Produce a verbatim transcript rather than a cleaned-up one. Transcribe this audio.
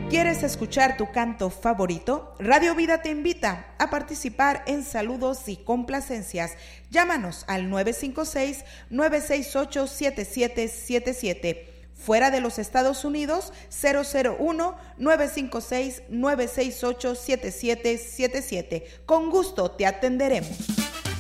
¿Quieres escuchar tu canto favorito? Radio Vida te invita a participar en saludos y complacencias. Llámanos al nueve cinco seis, nueve seis ocho, siete siete siete siete. Fuera de los Estados Unidos, cero cero uno, nueve cinco seis, nueve seis ocho, siete siete siete siete. Con gusto te atenderemos.